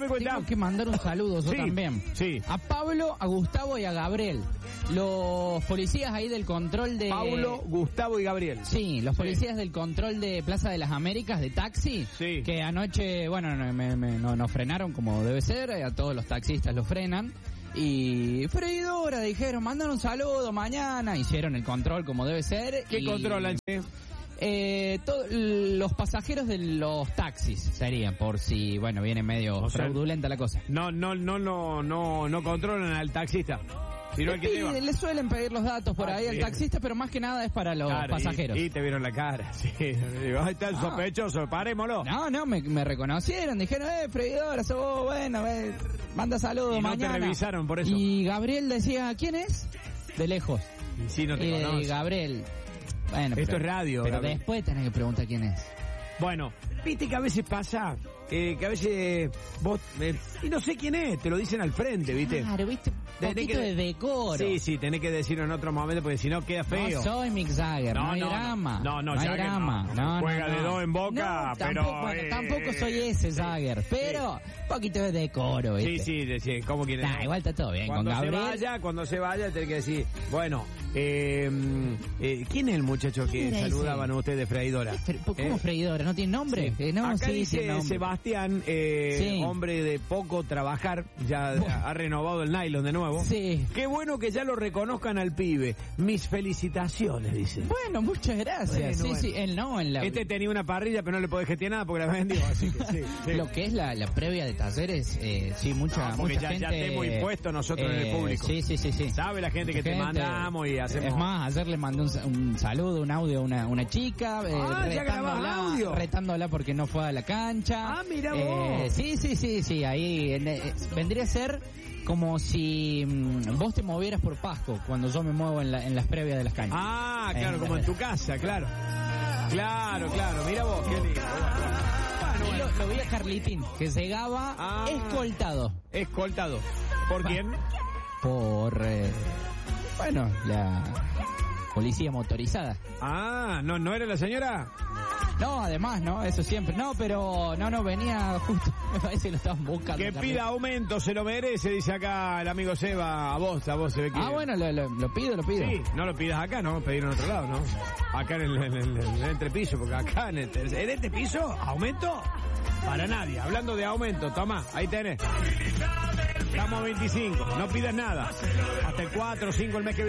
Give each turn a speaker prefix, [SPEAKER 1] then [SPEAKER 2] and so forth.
[SPEAKER 1] Contame.
[SPEAKER 2] Tengo que mandar un saludo yo también.
[SPEAKER 1] Sí.
[SPEAKER 2] A Pablo, a Gustavo y a Gabriel. Los policías ahí del control de...
[SPEAKER 1] Pablo, Gustavo y Gabriel.
[SPEAKER 2] Sí, los policías del control de Plaza de las Américas, de taxi,
[SPEAKER 1] Sí.
[SPEAKER 2] que anoche, bueno, nos frenaron como debe ser, a todos los taxistas los frenan. Y freidora, dijeron, mandan un saludo mañana, hicieron el control como debe ser.
[SPEAKER 1] ¿Qué controlan, che?
[SPEAKER 2] Los pasajeros de los taxis serían, por si, bueno, viene medio fraudulenta la cosa.
[SPEAKER 1] No controlan al taxista. Sino al que lleva.
[SPEAKER 2] Le suelen pedir los datos por ahí al taxista, pero más que nada es para los pasajeros.
[SPEAKER 1] Y te vieron la cara, sí. Digo, ahí está el sospechoso, parémoslo.
[SPEAKER 2] No, me reconocieron, dijeron, freidora, sos vos, bueno, manda saludos mañana.
[SPEAKER 1] No te revisaron por eso.
[SPEAKER 2] Y Gabriel decía, ¿quién es? De lejos.
[SPEAKER 1] Y sí, no te conoce.
[SPEAKER 2] Y Gabriel, bueno,
[SPEAKER 1] esto es radio.
[SPEAKER 2] Pero
[SPEAKER 1] Gabriel.
[SPEAKER 2] después tenés que preguntar quién es.
[SPEAKER 1] Bueno, viste que a veces pasa, que a veces vos, y no sé quién es, te lo dicen al frente, ¿viste?
[SPEAKER 2] Claro, ¿viste? Un poquito de decoro.
[SPEAKER 1] Sí, tenés que decirlo en otro momento porque si no queda feo.
[SPEAKER 2] No soy Mick Jagger, no hay drama.
[SPEAKER 1] No
[SPEAKER 2] hay
[SPEAKER 1] Jagger
[SPEAKER 2] drama. No,
[SPEAKER 1] juega de dos en boca, pero...
[SPEAKER 2] Tampoco soy ese Jagger, pero un poquito de decoro, ¿viste?
[SPEAKER 1] Sí, ¿cómo quieres?
[SPEAKER 2] Igual está todo bien,
[SPEAKER 1] cuando
[SPEAKER 2] con Gabriel.
[SPEAKER 1] Cuando se vaya, tenés que decir, bueno, ¿quién es el muchacho que saludaban a ustedes de freidora?
[SPEAKER 2] ¿Cómo freidora? ¿No tiene nombre?
[SPEAKER 1] Sí.
[SPEAKER 2] No,
[SPEAKER 1] acá dice
[SPEAKER 2] nombre.
[SPEAKER 1] Sebastián, hombre de poco trabajar, ya ha renovado el nylon de nuevo.
[SPEAKER 2] Sí.
[SPEAKER 1] Qué bueno que ya lo reconozcan al pibe. Mis felicitaciones, dice.
[SPEAKER 2] Bueno, muchas gracias.
[SPEAKER 1] Bueno.
[SPEAKER 2] Sí, él no.
[SPEAKER 1] Este tenía una parrilla, pero no le podés gestionar nada porque la vendió, así que sí.
[SPEAKER 2] Lo que es la previa de talleres, mucha gente...
[SPEAKER 1] ya te hemos impuesto nosotros en el público.
[SPEAKER 2] Sí.
[SPEAKER 1] Sabe la gente que te mandamos y hacemos...
[SPEAKER 2] Es más, ayer le mandé un saludo, un audio a una chica, retándola porque no fue a la cancha.
[SPEAKER 1] Ah, mira vos.
[SPEAKER 2] Sí, ahí vendría a ser como si vos te movieras por Pasco cuando yo me muevo en las previas de las canchas.
[SPEAKER 1] Ah, claro, como en tu casa, claro. Claro, mira vos, qué lindo. Bueno.
[SPEAKER 2] Lo vi a Carlitín, que llegaba
[SPEAKER 1] Escoltado. ¿Por quién?
[SPEAKER 2] Por, la policía motorizada.
[SPEAKER 1] Ah, ¿no era la señora?
[SPEAKER 2] No, además, ¿no? Eso siempre. No, pero no venía justo. Me parece que lo estaban buscando.
[SPEAKER 1] Que pida aumento, se lo merece, dice acá el amigo Seba. A vos se ve que...
[SPEAKER 2] Ah, bueno, lo pido.
[SPEAKER 1] Sí, no lo pidas acá, ¿no? Pedirlo en otro lado, ¿no? Acá en el entrepiso, porque acá en este piso, ¿aumento? Para nadie. Hablando de aumento, toma, ahí tenés. Estamos a 25, no pidas nada. Hasta el 4 o 5 el mes que viene.